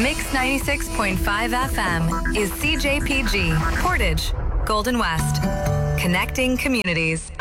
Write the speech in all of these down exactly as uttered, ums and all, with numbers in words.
Mix ninety-six point five F M is C J P G, Portage, Golden West. Connecting communities.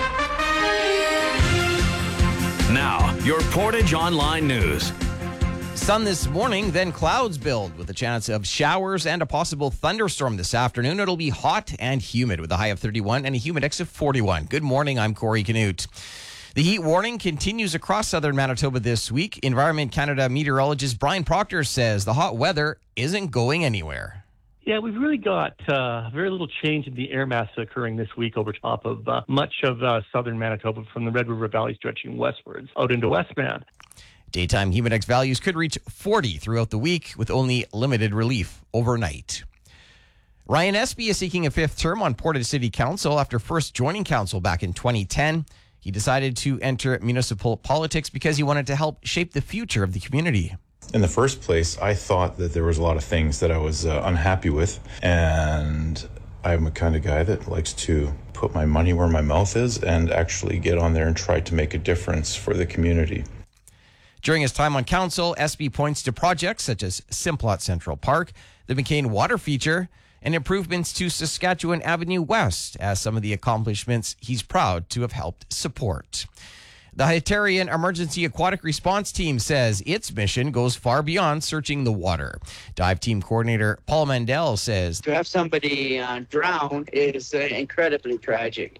Now, your Portage Online News. Sun this morning, then clouds build with a chance of showers and a possible thunderstorm this afternoon. It'll be hot and humid with a high of thirty-one and a humidex of forty-one. Good morning, I'm Corey Canute. The heat warning continues across southern Manitoba this week. Environment Canada meteorologist Brian Proctor says the hot weather isn't going anywhere. Yeah, we've really got uh, very little change in the air mass occurring this week over top of uh, much of uh, southern Manitoba from the Red River Valley stretching westwards out into Westman. Daytime humidex values could reach forty throughout the week with only limited relief overnight. Ryan Espy is seeking a fifth term on Portage City Council after first joining council back in twenty ten. He decided to enter municipal politics because he wanted to help shape the future of the community. In the first place, I thought that there was a lot of things that I was uh, unhappy with, and I'm the kind of guy that likes to put my money where my mouth is and actually get on there and try to make a difference for the community. During his time on council, Espy points to projects such as Simplot Central Park, the McCain Water Feature, and improvements to Saskatchewan Avenue West as some of the accomplishments he's proud to have helped support. The Hitarian Emergency Aquatic Response Team says its mission goes far beyond searching the water. Dive Team Coordinator Paul Mandel says, to have somebody uh, drown is uh, incredibly tragic,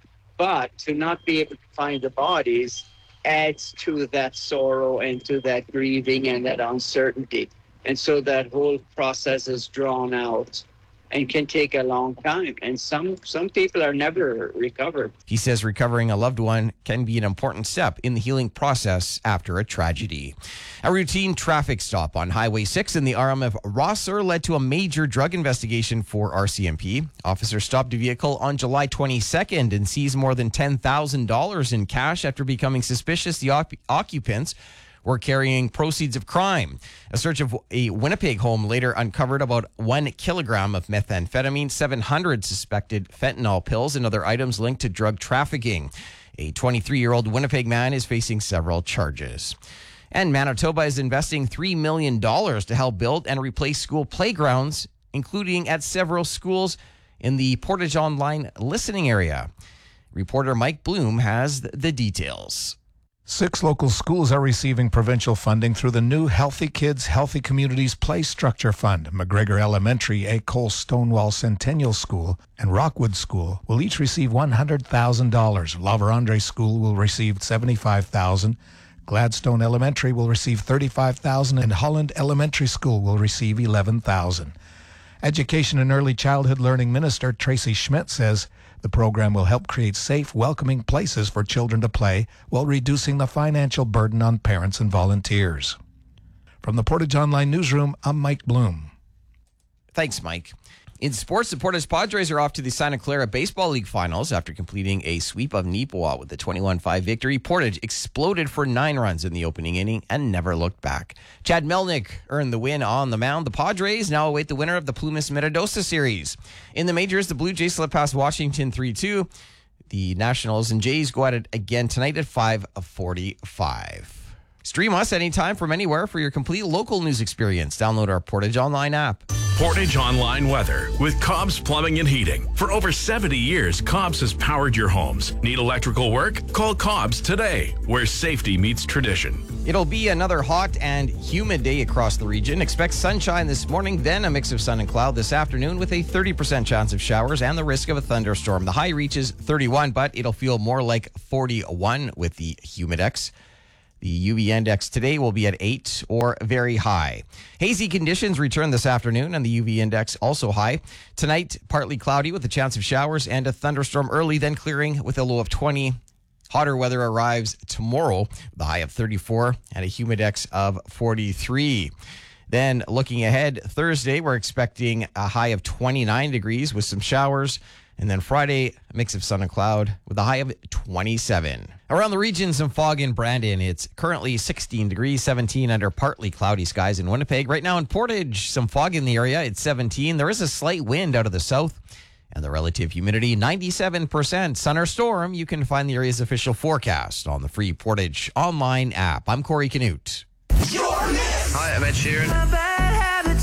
but to not be able to find the bodies adds to that sorrow and to that grieving and that uncertainty. And so that whole process is drawn out and can take a long time. And some some people are never recovered. He says recovering a loved one can be an important step in the healing process after a tragedy. A routine traffic stop on Highway six in the R M of Rosser led to a major drug investigation for R C M P. Officers stopped a vehicle on July twenty-second and seized more than ten thousand dollars in cash after becoming suspicious the op- occupants were carrying proceeds of crime. A search of a Winnipeg home later uncovered about one kilogram of methamphetamine, seven hundred suspected fentanyl pills, and other items linked to drug trafficking. A twenty-three-year-old Winnipeg man is facing several charges. And Manitoba is investing three million dollars to help build and replace school playgrounds, including at several schools in the Portage Online listening area. Reporter Mike Bloom has the details. Six local schools are receiving provincial funding through the new Healthy Kids, Healthy Communities Play Structure Fund. McGregor Elementary, Acole Stonewall Centennial School, and Rockwood School will each receive one hundred thousand dollars. La Vérendrye School will receive seventy-five thousand dollars. Gladstone Elementary will receive thirty-five thousand dollars, and Holland Elementary School will receive eleven thousand dollars. Education and Early Childhood Learning Minister Tracy Schmidt says the program will help create safe, welcoming places for children to play while reducing the financial burden on parents and volunteers. From the Portage Online Newsroom, I'm Mike Bloom. Thanks, Mike. In sports, the Portage Padres are off to the Santa Clara Baseball League Finals after completing a sweep of Neepawa with a twenty-one five victory. Portage exploded for nine runs in the opening inning and never looked back. Chad Melnick earned the win on the mound. The Padres now await the winner of the Plumas Metadosa Series. In the majors, the Blue Jays slip past Washington three two. The Nationals and Jays go at it again tonight at five forty-five. Stream us anytime from anywhere for your complete local news experience. Download our Portage Online app. Portage Online Weather with Cobb's Plumbing and Heating. For over seventy years, Cobb's has powered your homes. Need electrical work? Call Cobb's today, where safety meets tradition. It'll be another hot and humid day across the region. Expect sunshine this morning, then a mix of sun and cloud this afternoon with a thirty percent chance of showers and the risk of a thunderstorm. The high reaches thirty-one, but it'll feel more like forty-one with the humidex. The U V index today will be at eight or very high. Hazy conditions return this afternoon and the U V index also high. Tonight, partly cloudy with a chance of showers and a thunderstorm early, then clearing with a low of twenty. Hotter weather arrives tomorrow, the high of thirty-four and a humidex of forty-three. Then looking ahead, Thursday, we're expecting a high of twenty-nine degrees with some showers. And then Friday, a mix of sun and cloud with a high of twenty-seven. Around the region, some fog in Brandon. It's currently sixteen degrees, seventeen under partly cloudy skies in Winnipeg. Right now in Portage, some fog in the area. It's seventeen. There is a slight wind out of the south. And the relative humidity, ninety-seven percent. Sun or storm, you can find the area's official forecast on the free Portage Online app. I'm Corey Canute. Hi, I'm Ed Sheeran.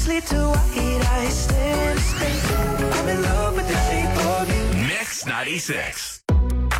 I stand straight. I'm in love with the shape of you. Mix ninety-six.